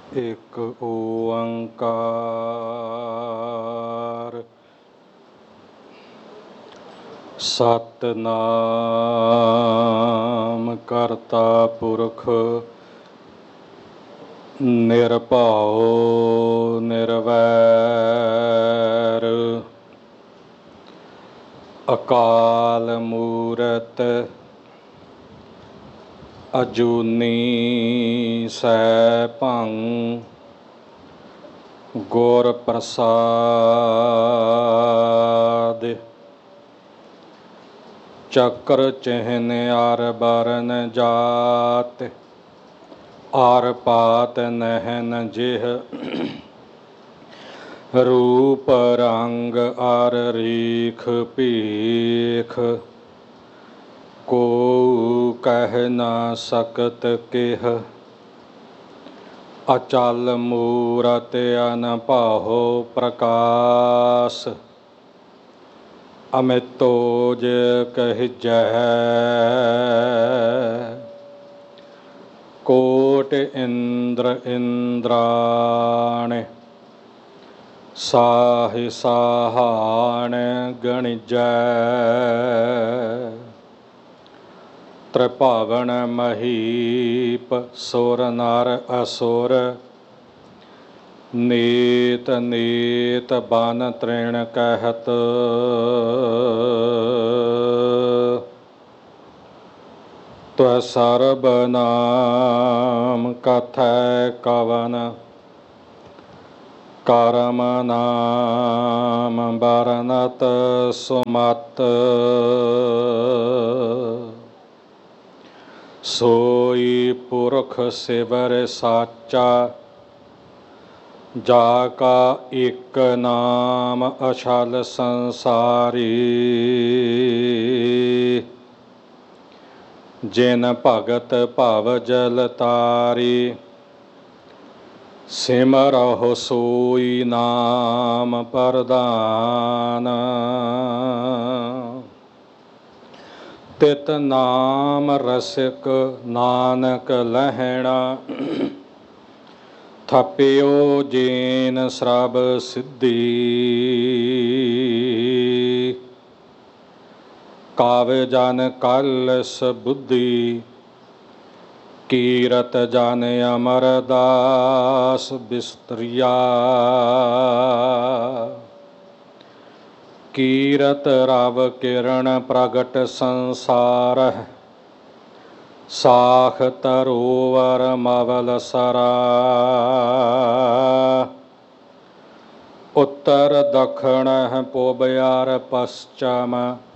ਇੱਕ ਓੰਕਾਰ ਸਤਿਨਾਮ ਕਰਤਾ ਪੁਰਖ ਨਿਰਭਉ ਨਿਰਵੈਰ ਅਕਾਲ ਮੂਰਤ ਅਜੂਨੀ ਸੈਭੰ ਗੁਰ ਪ੍ਰਸਾਦਿ ਚੱਕਰ ਚਿਹਨ ਅਰ ਬਰਨ ਜਾਤਿ ਅਰ ਪਾਤ ਨਹਿਨ ਜਿਹ ਰੂਪ ਰੰਗ ਅਰ ਰੀਖ ਭੀਖ ਕੋ ਕਹਿ ਨਾ ਸਕਤ ਕਿਹ ਅਚਲ ਮੂਰਤ ਅਨਭਉ ਪ੍ਰਕਾਸ਼ ਅਮਿਤੋਜ ਕਹਿਜੈ ਕੋਟ ਇੰਦਰ ਇੰਦਰਾਣੇ ਸਾਹਿ ਸਾਹਾਣ ਗਣਿਜੈ ਤ੍ਰਿਭਾਵਨ ਮਹੀਪ ਸੁਰ ਨਰ ਅਸੁਰ ਨੀਤ ਨੀਤ ਬਨ ਤ੍ਰਿਣ ਕਹਿਤ ਤਵ ਸਰਬ ਨਾਮ ਕਥੈ ਕਵਨ ਕਰਮ ਨਾਮ ਬਰਨਤ ਸੁਮਤ ਸੋਈ ਪੁਰਖ ਸਿਵਰ ਸਾਚਾ ਜਾ ਕਾ ਇੱਕ ਨਾਮ ਅਛਲ ਸੰਸਾਰੀ ਜਿਨ ਭਗਤ ਭਵ ਜਲ ਤਾਰੀ ਸਿਮਰਹੁ ਸੋਈ ਨਾਮ ਪ੍ਰਧਾਨ ਤਿਤ ਨਾਮ ਰਸਿਕ ਨਾਨਕ ਲਹਿਣਾ ਥਪਿਓ ਜੀਨ ਸਰਬ ਸਿੱਧੀ ਕਾਵਿ ਜਨ ਕਲਸ ਬੁੱਧੀ ਕੀਰਤ ਜਨ ਅਮਰਦਾਸ ਬਿਸਤਰੀਆ ਕੀਰਤ ਰਵ ਕਿਰਨ ਪ੍ਰਗਟ ਸੰਸਾਰ ਸਾਖ ਤਰੋਵਰ ਮਵਲ ਸਰਾ ਉੱਤਰ ਦਖਣ ਪੂਬ ਅਰ ਪਸਚਮ